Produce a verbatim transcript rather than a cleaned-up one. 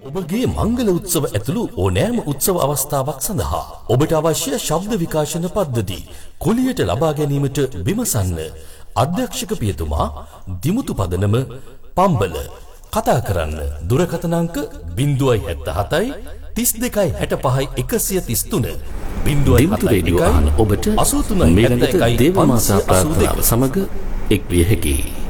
ඔබගේ මංගල උත්සව ඇතුළු ඕනෑම උත්සව අවස්ථාවක් සඳහා ඔබට අවශ්‍ය ශබ්ද විකාශන පද්ධති කුලියට ලබා ගැනීමට විමසන්න. අධ්‍යක්ෂක පියතුමා දිමුතු පදනම පම්බල. කතා කරන්න දුරකථන අංක ज़ीरो सात सात तीस දෙකයි හැටපහයි එකසිය තිස් තුන ज़ीरो දිමුතු රේඩියෝ අහන ඔබට අසූ තුනයි මේ ළඟට දේව මාතා ප්‍රාර්ථනාව සමග එක් විය හැකියි.